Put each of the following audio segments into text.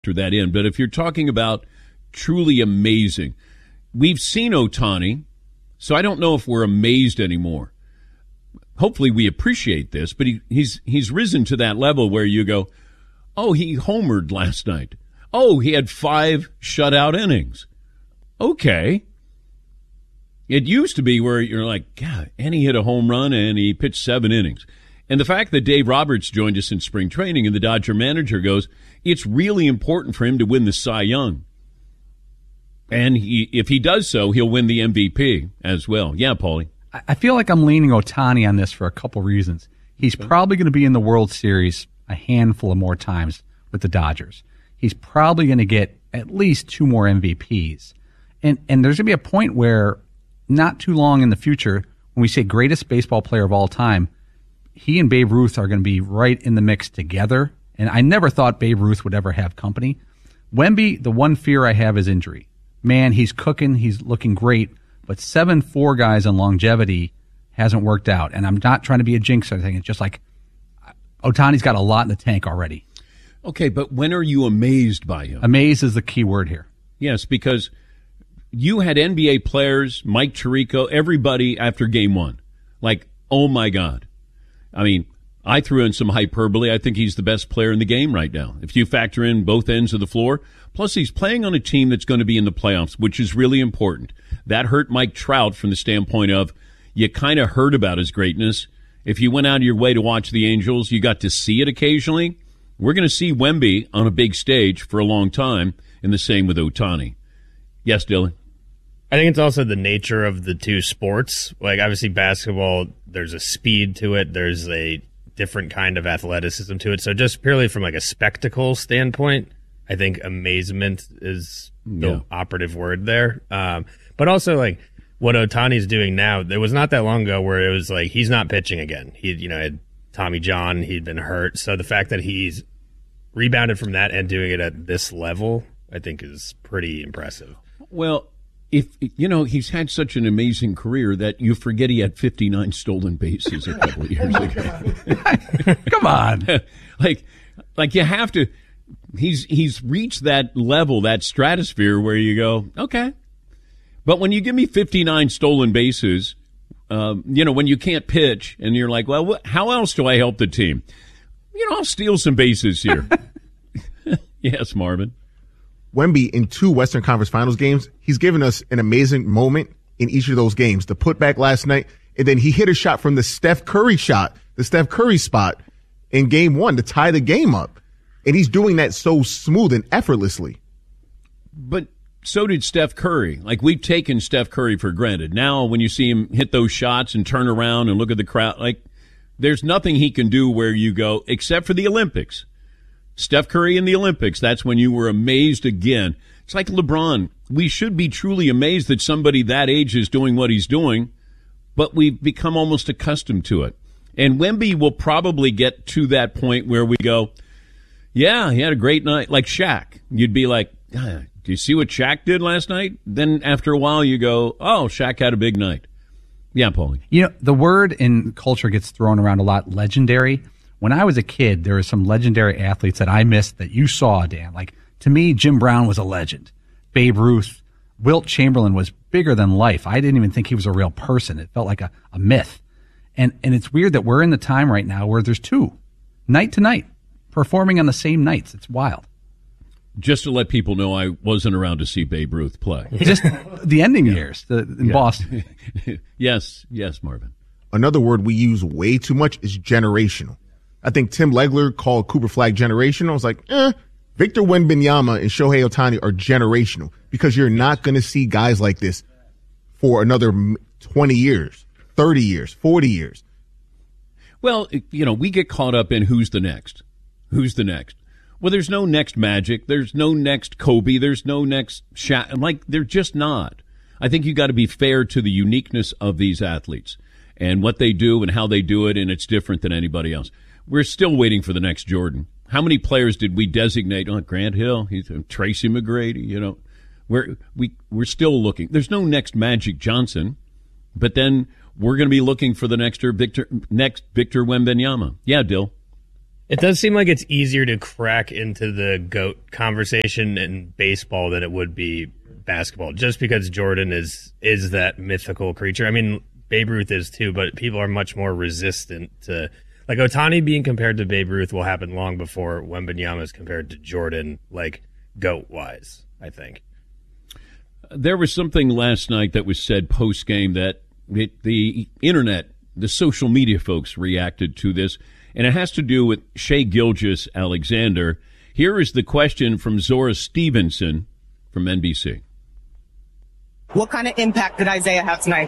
factor that in. But if you're talking about truly amazing, we've seen Ohtani, so I don't know if we're amazed anymore. Hopefully we appreciate this, but he's risen to that level where you go, oh, he homered last night. Oh, he had 5 shutout innings. Okay. It used to be where you're like, God, and he hit a home run and he pitched 7 innings. And the fact that Dave Roberts joined us in spring training and the Dodger manager goes, it's really important for him to win the Cy Young. And if he does so, he'll win the MVP as well. Yeah, Paulie. I feel like I'm leaning Ohtani on this for a couple reasons. He's probably going to be in the World Series a handful of more times with the Dodgers. He's probably going to get at least 2 more MVPs. And there's going to be a point where not too long in the future, when we say greatest baseball player of all time, he and Babe Ruth are going to be right in the mix together. And I never thought Babe Ruth would ever have company. Wemby, the one fear I have is injury. Man, he's cooking. He's looking great. But 7'4" guys on longevity hasn't worked out. And I'm not trying to be a jinx or anything. It's just like Ohtani's got a lot in the tank already. Okay, but when are you amazed by him? Amazed is the key word here. Yes, because you had NBA players, Mike Tirico, everybody after game 1. Like, oh my God. I mean, I threw in some hyperbole. I think he's the best player in the game right now. If you factor in both ends of the floor. Plus, he's playing on a team that's going to be in the playoffs, which is really important. That hurt Mike Trout from the standpoint of you kind of heard about his greatness. If you went out of your way to watch the Angels, you got to see it occasionally. We're going to see Wemby on a big stage for a long time, and the same with Ohtani. Yes, Dylan? I think it's also the nature of the two sports. Like, obviously, basketball, there's a speed to it. There's a different kind of athleticism to it. So just purely from like a spectacle standpoint, I think amazement is the operative word there. But also, like, what Ohtani's doing now, there was not that long ago where it was like he's not pitching again. He, had Tommy John, he'd been hurt. So the fact that he's rebounded from that and doing it at this level, I think is pretty impressive. Well, he's had such an amazing career that you forget he had 59 stolen bases a couple of years ago. Come on. like you have to. He's reached that level, that stratosphere where you go, okay. But when you give me 59 stolen bases, when you can't pitch and you're like, well, how else do I help the team? I'll steal some bases here. Yes, Marvin. Wemby, in 2 Western Conference Finals games, he's given us an amazing moment in each of those games. The putback last night, and then he hit a shot from the Steph Curry spot in game 1 to tie the game up. And he's doing that so smooth and effortlessly. But so did Steph Curry. Like, we've taken Steph Curry for granted. Now, when you see him hit those shots and turn around and look at the crowd, like, there's nothing he can do where you go, except for the Olympics. Steph Curry in the Olympics, that's when you were amazed again. It's like LeBron. We should be truly amazed that somebody that age is doing what he's doing, but we've become almost accustomed to it. And Wemby will probably get to that point where we go, yeah, he had a great night. Like Shaq. You'd be like, do you see what Shaq did last night? Then after a while you go, oh, Shaq had a big night. Yeah, Paulie. The word in culture gets thrown around a lot, legendary. When I was a kid, there were some legendary athletes that I missed that you saw, Dan. Like, to me, Jim Brown was a legend. Babe Ruth. Wilt Chamberlain was bigger than life. I didn't even think he was a real person. It felt like a myth. And it's weird that we're in the time right now where there's 2, night to night, performing on the same nights. It's wild. Just to let people know, I wasn't around to see Babe Ruth play. Just the ending years in Boston. Yes, Marvin. Another word we use way too much is generational. I think Tim Legler called Cooper Flagg generational. I was like, Victor Wembanyama and Shohei Ohtani are generational because you're not going to see guys like this for another 20 years, 30 years, 40 years. Well, we get caught up in who's the next. Who's the next? Well, there's no next Magic. There's no next Kobe. There's no next Shaq. Like, they're just not. I think you got to be fair to the uniqueness of these athletes and what they do and how they do it, and it's different than anybody else. We're still waiting for the next Jordan. How many players did we designate? Grant Hill, Tracy McGrady. We're still looking. There's no next Magic Johnson, but then we're going to be looking for the next Victor Wembanyama. Yeah, Dill. It does seem like it's easier to crack into the GOAT conversation in baseball than it would be basketball, just because Jordan is that mythical creature. I mean, Babe Ruth is too, but people are much more resistant to, like, Ohtani being compared to Babe Ruth will happen long before Wembanyama is compared to Jordan, like, GOAT-wise, I think. There was something last night that was said post-game that the internet, the social media folks reacted to this, and it has to do with Shai Gilgeous-Alexander. Here is the question from Zora Stevenson from NBC. What kind of impact did Isaiah have tonight?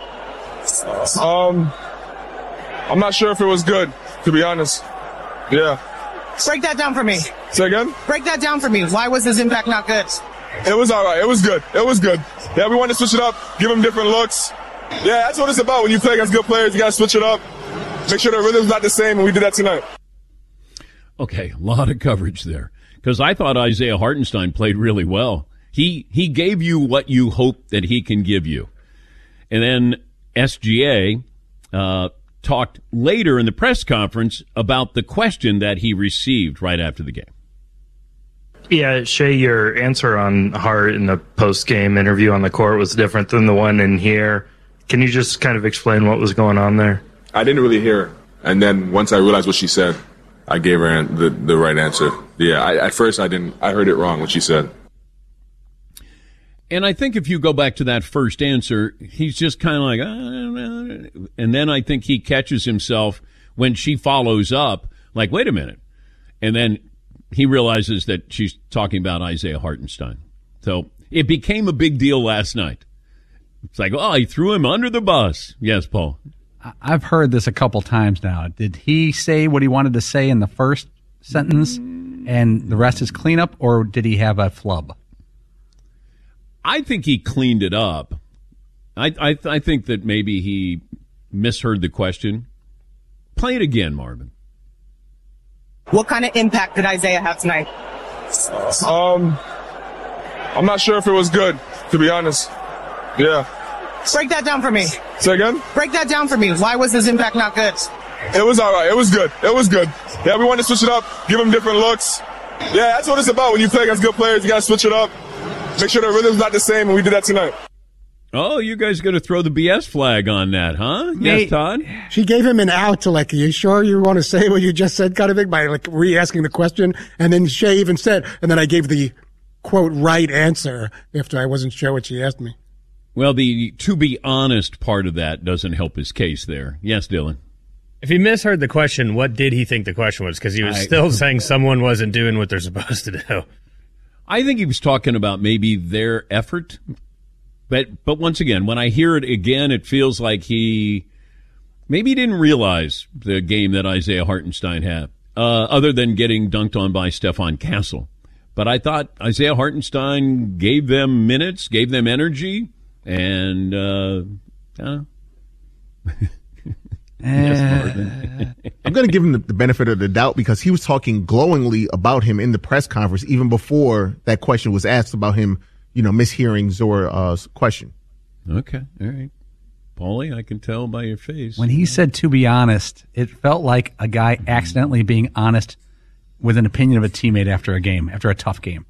I'm not sure if it was good, to be honest. Yeah. Break that down for me. Say again? Break that down for me. Why was his impact not good? It was all right. It was good. It was good. Yeah, we wanted to switch it up, give him different looks. Yeah, that's what it's about. When you play against good players, you got to switch it up. Make sure the rhythm's not the same, and we did that tonight. Okay, a lot of coverage there. Because I thought Isaiah Hartenstein played really well. He gave you what you hope that he can give you. And then SGA talked later in the press conference about the question that he received right after the game. Yeah, Shai, your answer on Hart in the post-game interview on the court was different than the one in here. Can you just kind of explain what was going on there? I didn't really hear her. And then once I realized what she said, I gave her the right answer. Yeah, at first I heard it wrong what she said. And I think if you go back to that first answer, he's just kind of like, I don't know. And then I think he catches himself when she follows up, like, wait a minute. And then he realizes that she's talking about Isaiah Hartenstein. So it became a big deal last night. It's like, oh, he threw him under the bus. Yes, Paul. I've heard this a couple times now. Did he say what he wanted to say in the first sentence and the rest is cleanup, or did he have a flub? I think he cleaned it up. I think that maybe he misheard the question. Play it again, Marvin. What kind of impact did Isaiah have tonight? I'm not sure if it was good, to be honest. Yeah. Break that down for me. Say again? Break that down for me. Why was his impact not good? It was all right. It was good. It was good. Yeah, we wanted to switch it up, give him different looks. Yeah, that's what it's about. When you play against good players, you got to switch it up. Make sure the rhythm's not the same, and we did that tonight. Oh, you guys going to throw the BS flag on that, huh? Yes, Todd? She gave him an out to, like, are you sure you want to say what you just said kind of thing, by, like, re-asking the question. And then Shai even said, and then I gave the, quote, right answer after I wasn't sure what she asked me. Well, the to be honest part of that doesn't help his case there. Yes, Dylan? If he misheard the question, what did he think the question was? Because he was still saying someone wasn't doing what they're supposed to do. I think he was talking about maybe their effort. But once again, when I hear it again, it feels like he maybe didn't realize the game that Isaiah Hartenstein had, other than getting dunked on by Stephon Castle. But I thought Isaiah Hartenstein gave them minutes, gave them energy, and I'm going to give him the benefit of the doubt because he was talking glowingly about him in the press conference even before that question was asked about him, mishearing Zora's question. Okay, all right. Paulie, I can tell by your face. When he said to be honest, it felt like a guy accidentally being honest with an opinion of a teammate after a game, after a tough game.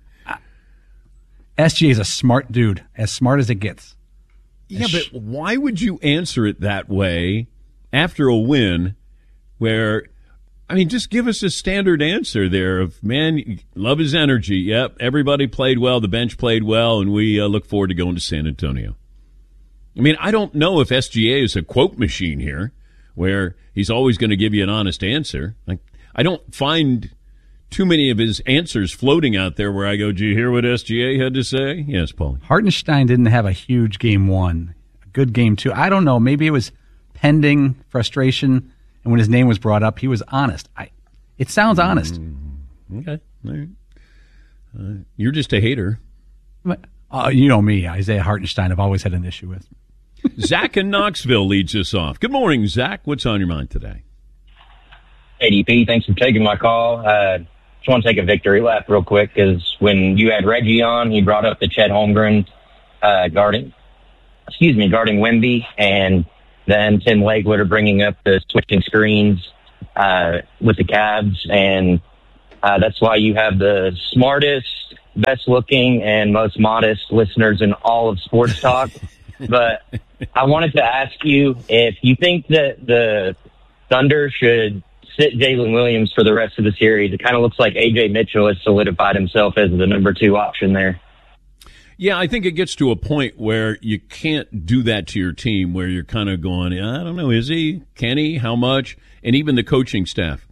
SGA is a smart dude, as smart as it gets. Yeah, but why would you answer it that way after a win where, just give us a standard answer there of, man, love his energy. Yep, everybody played well, the bench played well, and we look forward to going to San Antonio. I don't know if SGA is a quote machine here where he's always going to give you an honest answer. I don't find too many of his answers floating out there where I go, did you hear what SGA had to say? Yes, Paul. Hartenstein didn't have a huge game one, a good game two. I don't know. Maybe it was pending frustration, and when his name was brought up, he was honest. It sounds honest. Okay. All right. You're just a hater. You know me, Isaiah Hartenstein, I've always had an issue with. Zach in Knoxville leads us off. Good morning, Zach. What's on your mind today? Hey, DP, thanks for taking my call. Just want to take a victory lap real quick because when you had Reggie on, he brought up the Chet Holmgren guarding Wemby, and then Tim Legler bringing up the switching screens with the Cavs, and that's why you have the smartest, best-looking, and most modest listeners in all of sports talk. But I wanted to ask you if you think that the Thunder should sit Jalen Williams for the rest of the series. It kind of looks like A.J. Mitchell has solidified himself as the number 2 option there. Yeah, I think it gets to a point where you can't do that to your team, where you're kind of going, I don't know, is he? Can he? How much? And even the coaching staff.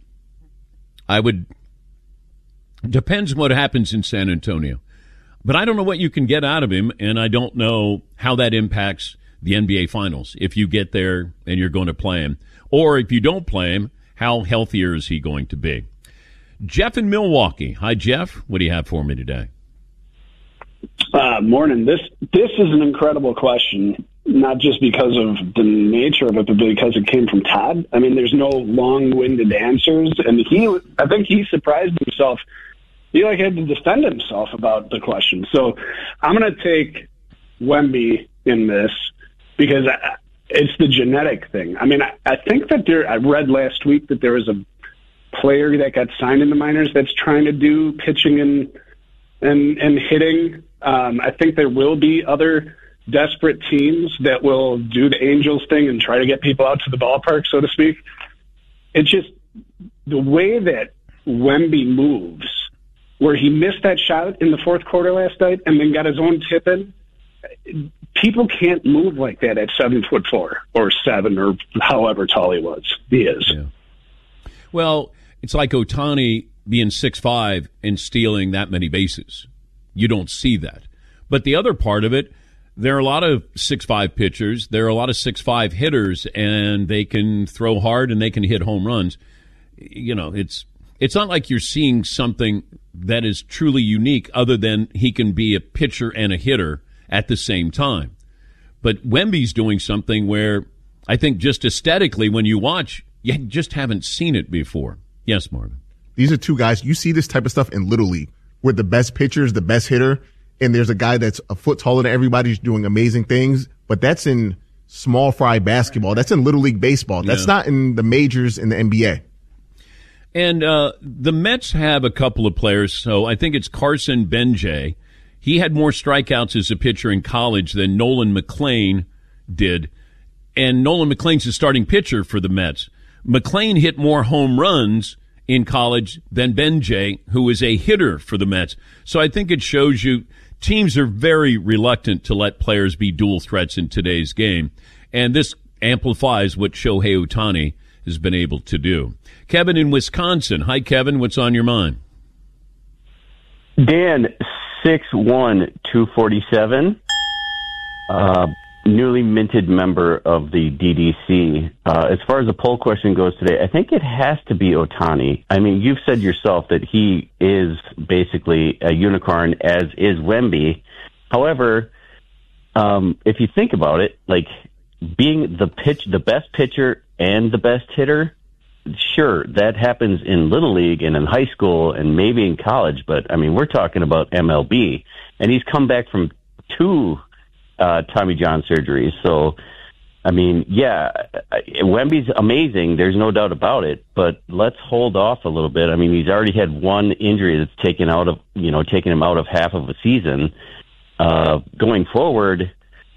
Depends what happens in San Antonio. But I don't know what you can get out of him, and I don't know how that impacts the NBA Finals if you get there and you're going to play him. Or if you don't play him, how healthier is he going to be? Jeff in Milwaukee. Hi, Jeff. What do you have for me today? Morning. This is an incredible question, not just because of the nature of it, but because it came from Todd. I mean, there's no long-winded answers, and I think he surprised himself. He had to defend himself about the question. So I'm going to take Wemby in this because it's the genetic thing. I mean, I think that I read last week that there was a player that got signed in the minors that's trying to do pitching and hitting. I think there will be other desperate teams that will do the Angels thing and try to get people out to the ballpark, so to speak. It's just the way that Wemby moves, where he missed that shot in the fourth quarter last night and then got his own tip in. People can't move like that at 7'4" or 7 or however tall he is. Yeah. Well, it's like Ohtani being 6'5" and stealing that many bases. You don't see that. But the other part of it, there are a lot of 6'5" pitchers. There are a lot of 6'5" hitters, and they can throw hard and they can hit home runs. You know, it's not like you're seeing something that is truly unique other than he can be a pitcher and a hitter at the same time. But Wemby's doing something where I think just aesthetically when you watch, you just haven't seen it before. Yes, Marvin. These are two guys. You see this type of stuff in Little League where the best pitcher is the best hitter, and there's a guy that's a foot taller than everybody doing amazing things, but that's in small fry basketball. That's in Little League baseball. That's not in the majors in the NBA. And the Mets have a couple of players, so I think it's Carson Benjay. He had more strikeouts as a pitcher in college than Nolan McLean did. And Nolan McLean's the starting pitcher for the Mets. McLean hit more home runs in college than Benjay, who is a hitter for the Mets. So I think it shows you teams are very reluctant to let players be dual threats in today's game. And this amplifies what Shohei Ohtani has been able to do. Kevin in Wisconsin. Hi, Kevin. What's on your mind? Dan, 6'1", 247, newly minted member of the DDC. As far as the poll question goes today, I think it has to be Ohtani. I mean, you've said yourself that he is basically a unicorn, as is Wemby. However, if you think about it, like being the best pitcher and the best hitter, sure, that happens in Little League and in high school and maybe in college, but, I mean, we're talking about MLB. And he's come back from 2 Tommy John surgeries. So, I mean, yeah, Wemby's amazing. There's no doubt about it. But let's hold off a little bit. I mean, he's already had one injury that's taken him out of half of a season. Going forward,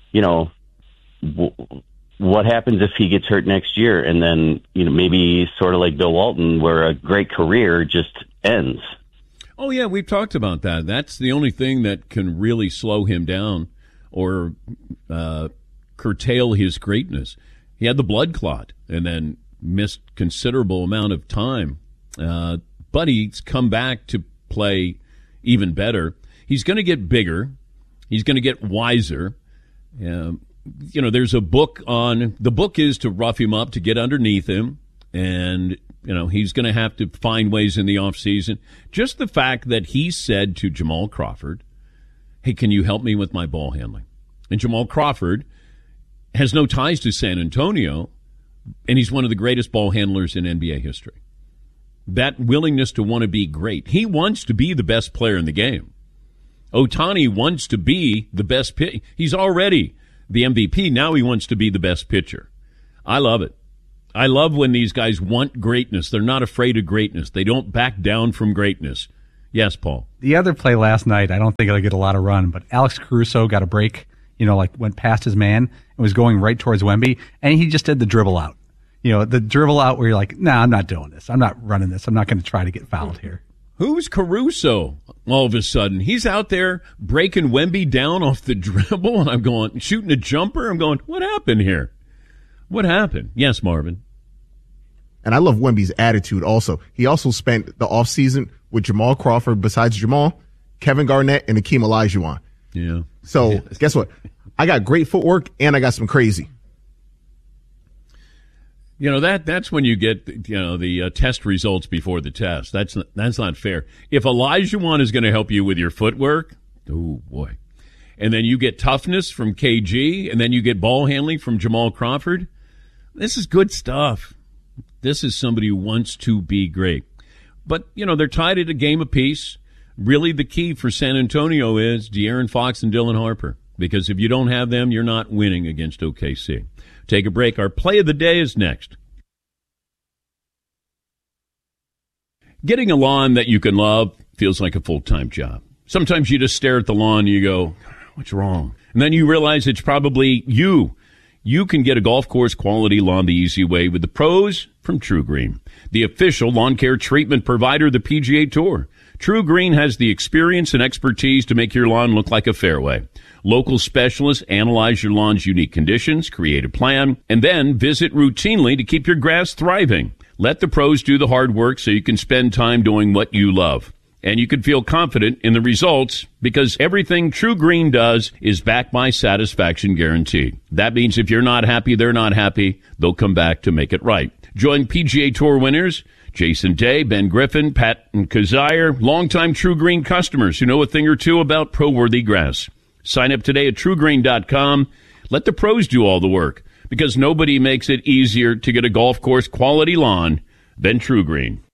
what happens if he gets hurt next year? And then, maybe sort of like Bill Walton, where a great career just ends. Oh, yeah, we've talked about that. That's the only thing that can really slow him down or curtail his greatness. He had the blood clot and then missed considerable amount of time. But he's come back to play even better. He's going to get bigger. He's going to get wiser. There's a book the book is to rough him up, to get underneath him. And, he's going to have to find ways in the offseason. Just the fact that he said to Jamal Crawford, hey, can you help me with my ball handling? And Jamal Crawford has no ties to San Antonio, and he's one of the greatest ball handlers in NBA history. That willingness to want to be great. He wants to be the best player in the game. Ohtani wants to be the best pitcher. He's already the MVP. Now he wants to be the best pitcher. I love it. I love when these guys want greatness. They're not afraid of greatness. They don't back down from greatness. Yes, Paul. The other play last night, I don't think it'll get a lot of run, but Alex Caruso got a break, went past his man and was going right towards Wemby, and he just did the dribble out. The dribble out where you're like, nah, I'm not doing this. I'm not running this. I'm not going to try to get fouled here. Who's Caruso all of a sudden? He's out there breaking Wemby down off the dribble, and I'm going, shooting a jumper. I'm going, what happened here? What happened? Yes, Marvin. And I love Wemby's attitude also. He also spent the offseason with Jamal Crawford, besides Jamal, Kevin Garnett, and Hakeem Olajuwon. Yeah. So guess what? I got great footwork, and I got some crazy. That's when you get the test results before the test. That's not fair. If Olajuwon is going to help you with your footwork, oh boy, and then you get toughness from KG, and then you get ball handling from Jamal Crawford, this is good stuff. This is somebody who wants to be great. But they're tied at a game apiece. Really, the key for San Antonio is De'Aaron Fox and Dylan Harper, because if you don't have them, you're not winning against OKC. Take a break. Our play of the day is next. Getting a lawn that you can love feels like a full-time job. Sometimes you just stare at the lawn and you go, what's wrong? And then you realize it's probably you. You can get a golf course quality lawn the easy way with the pros from True Green, the official lawn care treatment provider of the PGA Tour. True Green has the experience and expertise to make your lawn look like a fairway. Local specialists analyze your lawn's unique conditions, create a plan, and then visit routinely to keep your grass thriving. Let the pros do the hard work so you can spend time doing what you love. And you can feel confident in the results because everything True Green does is backed by satisfaction guaranteed. That means if you're not happy, they're not happy. They'll come back to make it right. Join PGA Tour winners Jason Day, Ben Griffin, Pat and Kazire, longtime True Green customers who know a thing or two about pro-worthy grass. Sign up today at TrueGreen.com. Let the pros do all the work because nobody makes it easier to get a golf course quality lawn than True Green.